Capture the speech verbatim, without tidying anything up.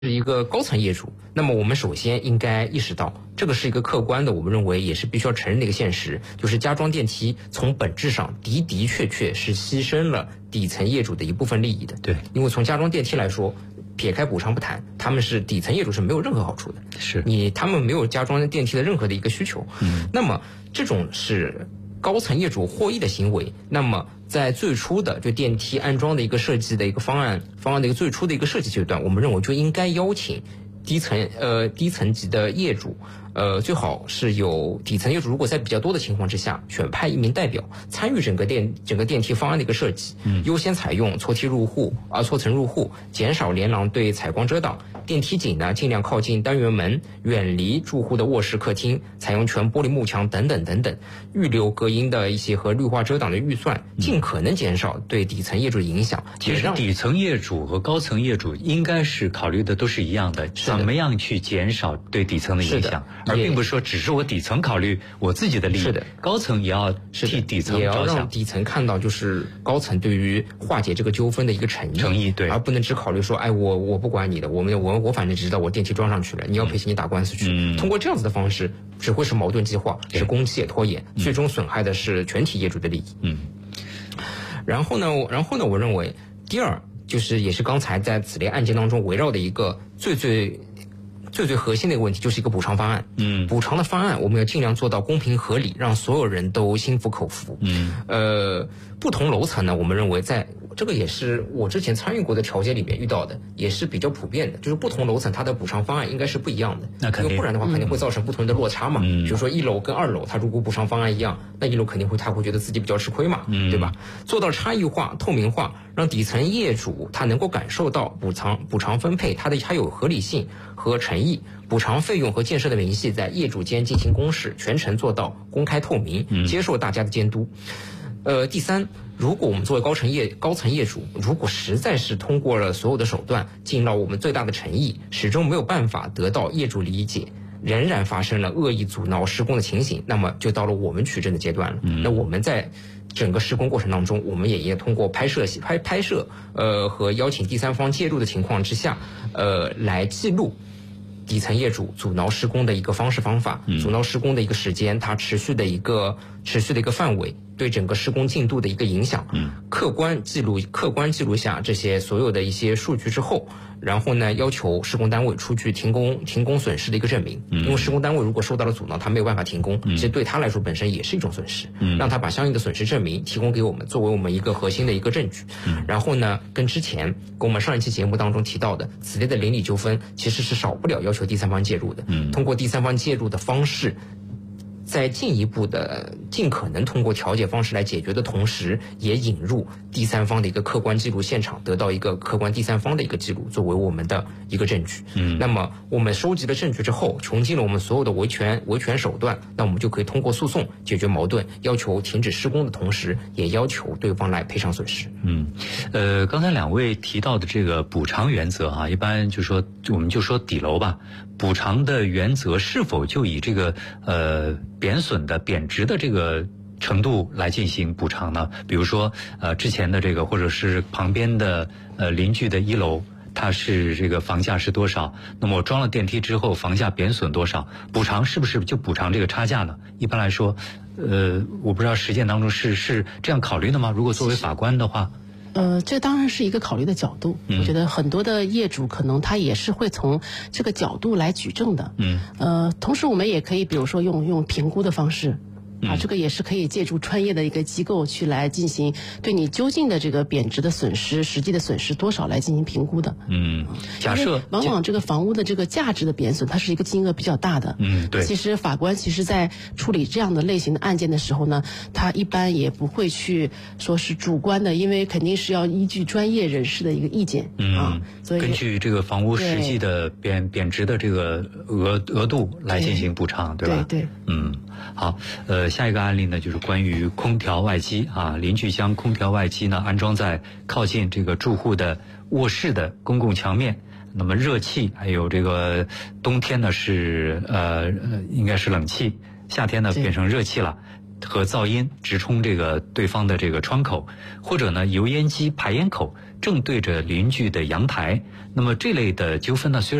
是一个高层业主，那么我们首先应该意识到，这个是一个客观的，我们认为也是必须要承认的一个现实，就是加装电梯从本质上的的确确是牺牲了底层业主的一部分利益的。 对， 因为从加装电梯来说，撇开补偿不谈，他们是底层业主是没有任何好处的。 是你他们没有加装电梯的任何的一个需求。 嗯， 那么这种是高层业主获益的行为，那么在最初的就电梯安装的一个设计的一个方案方案的一个最初的一个设计阶段，我们认为就应该邀请低层呃低层级的业主，呃最好是有底层业主如果在比较多的情况之下，选派一名代表参与整个电整个电梯方案的一个设计，嗯，优先采用错梯入户啊错层入户，减少连廊对采光遮挡。电梯井呢，尽量靠近单元门，远离住户的卧室、客厅，采用全玻璃幕墙等等等等，预留隔音的一些和绿化遮挡的预算，尽可能减少对底层业主的影响。 其实底层业主和高层业主应该是考虑的都是一样的，怎么样去减少对底层的影响，而并不是说只是我底层考虑我自己的利益， 是的， 高层也要替底层着想， 也要让底层看到就是高层对于化解这个纠纷的一个诚意， 诚意对， 而不能只考虑说，哎，我我不管你的，我们我我反正只知道我电梯装上去了，你要赔钱你打官司去。嗯、通过这样子的方式，只会是矛盾激化，是公器也拖延，嗯、最终损害的是全体业主的利益。嗯。然后呢，然后呢，我认为第二就是也是刚才在此类案件当中围绕的一个最最。最最核心的一个问题就是一个补偿方案。嗯，补偿的方案我们要尽量做到公平合理，让所有人都心服口服。嗯，呃，不同楼层呢，我们认为在这个也是我之前参与过的调解里面遇到的，也是比较普遍的，就是不同楼层它的补偿方案应该是不一样的。 那肯定， 因为不然的话肯定会造成不同的落差嘛。嗯，比如说一楼跟二楼，它如果补偿方案一样，那一楼肯定会他会觉得自己比较吃亏嘛，嗯、对吧？做到差异化、透明化，让底层业主他能够感受到补偿补偿分配它的它有合理性和诚意，补偿费用和建设的明细在业主间进行公示，全程做到公开透明，嗯、接受大家的监督。呃，第三，如果我们作为高层业高层业主，如果实在是通过了所有的手段，尽到我们最大的诚意，始终没有办法得到业主理解，仍然发生了恶意阻挠施工的情形，那么就到了我们取证的阶段了。嗯、那我们在整个施工过程当中，我们也也通过拍摄拍拍摄，呃和邀请第三方介入的情况之下，呃来记录底层业主阻挠施工的一个方式方法，阻挠施工的一个时间，它持续的一个持续的一个范围，对整个施工进度的一个影响，嗯，客观记录客观记录下这些所有的一些数据之后，然后呢，要求施工单位出具停工停工损失的一个证明，嗯，因为施工单位如果受到了阻挠，他没有办法停工，嗯，其实对他来说本身也是一种损失，嗯，让他把相应的损失证明提供给我们，作为我们一个核心的一个证据，嗯，然后呢，跟之前跟我们上一期节目当中提到的此类的邻里纠纷，其实是少不了要求第三方介入的，嗯，通过第三方介入的方式，在进一步的尽可能通过调解方式来解决的同时，也引入第三方的一个客观记录现场，得到一个客观第三方的一个记录，作为我们的一个证据。嗯，那么我们收集了证据之后，穷尽了我们所有的维权维权手段，那我们就可以通过诉讼解决矛盾，要求停止施工的同时，也要求对方来赔偿损失。 嗯，呃，刚才两位提到的这个补偿原则啊，一般就说我们就说底楼吧，补偿的原则是否就以这个呃贬损的贬值的这个程度来进行补偿呢？比如说呃之前的这个或者是旁边的呃邻居的一楼，它是这个房价是多少，那么我装了电梯之后房价贬损多少，补偿是不是就补偿这个差价呢？一般来说呃我不知道实践当中是是这样考虑的吗？如果作为法官的话， 呃，这当然是一个考虑的角度。嗯、我觉得很多的业主可能他也是会从这个角度来举证的。嗯，呃，同时我们也可以比如说用用评估的方式。啊，这个也是可以借助专业的一个机构去来进行对你究竟的这个贬值的损失、实际的损失多少来进行评估的。 嗯，假设往往这个房屋的这个价值的贬损，它是一个金额比较大的。 嗯，对。 其实法官其实在处理这样的类型的案件的时候呢，他一般也不会去说是主观的，因为肯定是要依据专业人士的一个意见。嗯，啊，所以根据这个房屋实际的贬贬值的这个额额度来进行补偿，对吧？ 对对。 嗯，好，呃。下一个案例呢，就是关于空调外机啊，邻居将空调外机呢安装在靠近这个住户的卧室的公共墙面，那么热气还有这个冬天呢是呃应该是冷气，夏天呢变成热气了。 和噪音直冲这个对方的这个窗口，或者呢油烟机排烟口正对着邻居的阳台，那么这类的纠纷呢，虽然